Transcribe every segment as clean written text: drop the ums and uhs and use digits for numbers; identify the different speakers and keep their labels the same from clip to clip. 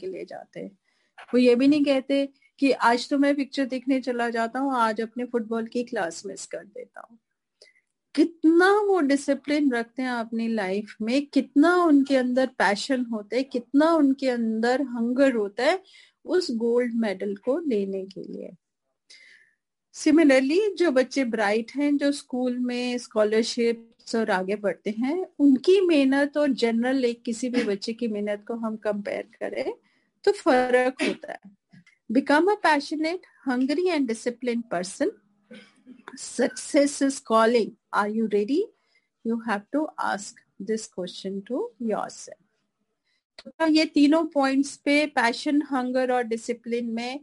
Speaker 1: के लिए जाते हैं। वो ये भी नहीं कहते कि आज तो मैं पिक्चर देखने चला जाता हूँ, आज अपने फुटबॉल की क्लास मिस कर देता हूँ। कितना वो डिसिप्लिन रखते हैं अपनी लाइफ में, कितना उनके अंदर पैशन होता है, कितना उनके अंदर हंगर होता है उस गोल्ड मेडल को लेने के लिए। सिमिलरली जो बच्चे ब्राइट हैं, जो स्कूल में स्कॉलरशिप्स और आगे बढ़ते हैं, उनकी मेहनत और जनरल एक किसी भी बच्चे की मेहनत को हम कंपेयर करें तो फर्क होता है। Become a passionate, hungry and disciplined person. Success is calling. Are you ready? You have to ask this question to yourself. तो ये तीनों पॉइंट्स पे, पैशन, हंगर और डिसिप्लिन में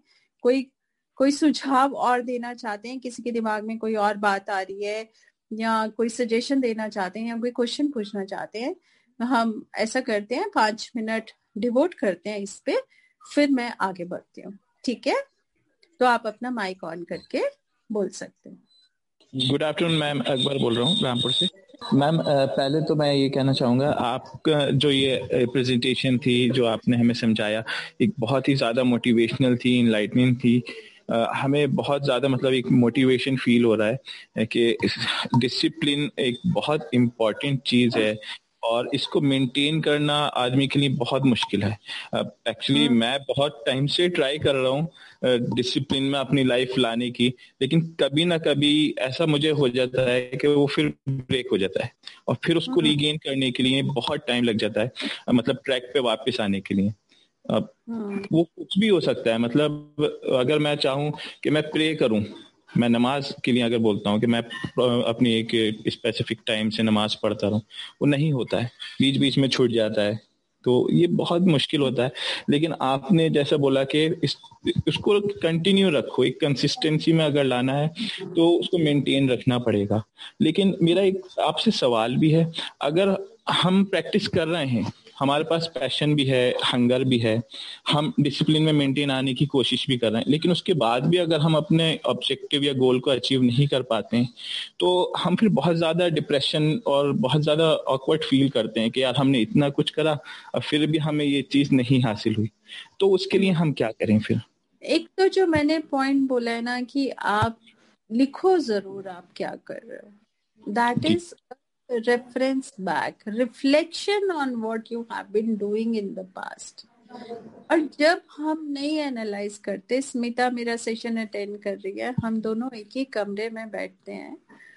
Speaker 1: कोई सुझाव और देना चाहते हैं? किसी के दिमाग में कोई और बात आ रही है या कोई सजेशन देना चाहते हैं या कोई क्वेश्चन पूछना चाहते हैं? हम ऐसा करते हैं, 5 मिनट डिवोट करते हैं इस पे, फिर मैं आगे बढ़ती हूँ। ठीक है, तो आप अपना माइक ऑन करके बोल सकते हैं।
Speaker 2: गुड आफ्टरनून मैम, अकबर बोल रहा हूँ रामपुर से। मैम पहले तो मैं ये कहना चाहूँगा, आपका जो ये प्रेजेंटेशन थी, जो आपने हमें समझाया, एक बहुत ही ज़्यादा मोटिवेशनल थी, इनलाइटनिंग थी। हमें बहुत ज़्यादा मतलब एक मोटिवेशन फील हो रहा है कि डिसिप्लिन एक बहुत इम्पॉर्टेंट चीज़ है और इसको मेंटेन करना आदमी के लिए बहुत मुश्किल है। एक्चुअली मैं बहुत टाइम से ट्राई कर रहा हूँ डिसिप्लिन में अपनी लाइफ लाने की, लेकिन कभी ना कभी ऐसा मुझे हो जाता है कि वो फिर ब्रेक हो जाता है और फिर उसको रीगेन करने के लिए बहुत टाइम लग जाता है, मतलब ट्रैक पे वापस आने के लिए। वो कुछ भी हो सकता है, मतलब अगर मैं चाहूँ कि मैं प्रे करूँ, मैं नमाज के लिए अगर बोलता हूँ कि मैं अपनी एक स्पेसिफिक टाइम से नमाज पढ़ता रहूँ, वो नहीं होता है, बीच बीच में छूट जाता है, तो ये बहुत मुश्किल होता है। लेकिन आपने जैसा बोला कि उसको कंटिन्यू रखो, एक कंसिस्टेंसी में अगर लाना है तो उसको मेंटेन रखना पड़ेगा। लेकिन मेरा एक आपसे सवाल भी है, अगर हम प्रैक्टिस कर रहे हैं, हमारे पास पैशन भी है, हंगर भी है, हम डिसिप्लिन में मेंटेन आने की कोशिश भी कर रहे हैं, लेकिन उसके बाद भी अगर हम अपने ऑब्जेक्टिव या गोल को अचीव नहीं कर पाते हैं तो हम फिर बहुत ज़्यादा डिप्रेशन और बहुत ज़्यादा ऑकवर्ड फील करते हैं कि यार हमने इतना कुछ करा और फिर भी हमें ये चीज़ नहीं हासिल हुई। तो उसके लिए हम क्या करें फिर?
Speaker 1: एक तो जो मैंने पॉइंट बोला है ना कि आप लिखो जरूर आप क्या कर रहे हो, that is reference back, reflection on what you have been doing in the past. और जब हम नहीं एनालाइज करते, स्मिता मेरा सेशन अटेंड कर रही है, हम दोनों एक ही कमरे में बैठते हैं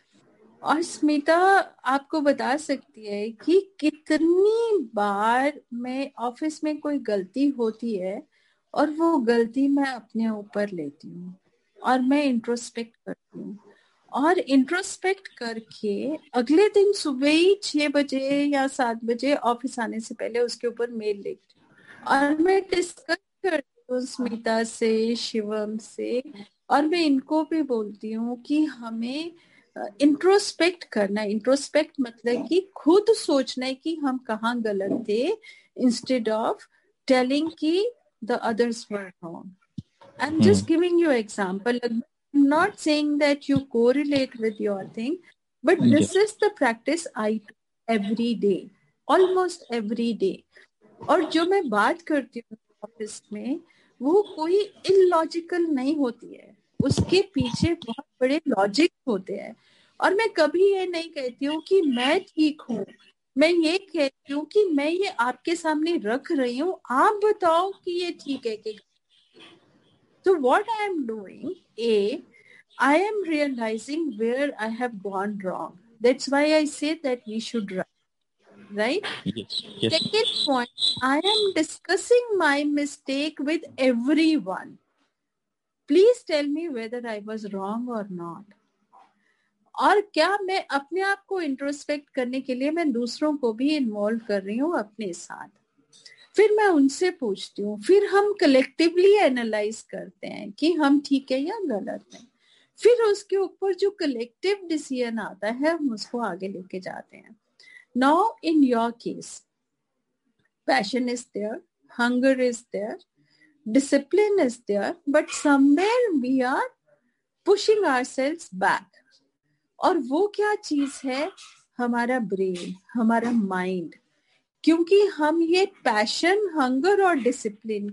Speaker 1: और स्मिता आपको बता सकती है कि कितनी बार मैं ऑफिस में कोई गलती होती है और वो गलती मैं अपने ऊपर लेती हूँ और मैं इंट्रोस्पेक्ट करती हूँ और इंट्रोस्पेक्ट करके अगले दिन सुबह ही 6 बजे या 7 बजे ऑफिस आने से पहले उसके ऊपर मेल लिखती हूँ और मैं डिस्कस करती हूँ स्मिता से, शिवम से, और मैं इनको भी बोलती हूँ कि हमें इंट्रोस्पेक्ट करना। इंट्रोस्पेक्ट मतलब कि खुद सोचना है कि हम कहाँ गलत थे, इंस्टेड ऑफ टेलिंग कि the others were wrong. I am just giving you example, I'm not saying that you correlate with your thing, but this is the practice I do every day, almost every day. और जो मैं बात करती हूँ office में वो कोई illogical नहीं होती है, उसके पीछे बहुत बड़े लॉजिक होते हैं। और मैं कभी ये नहीं कहती हूँ कि मैं ठीक हूँ, मैं ये कहती हूँ कि मैं ये आपके सामने रख रही हूँ, आप बताओ कि ये ठीक है कि। So what I am doing, I am realizing where I have gone wrong. That's why I say that we should write, right?
Speaker 2: Yes.
Speaker 1: Second point, I am discussing my mistake with everyone. Please tell me whether I was wrong or not. और क्या मैं अपने आप को introspect करने के लिए मैं दूसरों को भी इन्वॉल्व कर रही हूँ अपने साथ, फिर मैं उनसे पूछती हूँ, फिर हम कलेक्टिवली एनालाइज करते हैं कि हम ठीक है या गलत है, फिर उसके ऊपर जो कलेक्टिव डिसीजन आता है हम उसको आगे लेके जाते हैं। Now in your case, passion is there, hunger is there, discipline is there, but somewhere we are pushing ourselves back. और वो क्या चीज है? हमारा ब्रेन, हमारा माइंड। क्योंकि हम ये पैशन, हंगर और डिसिप्लिन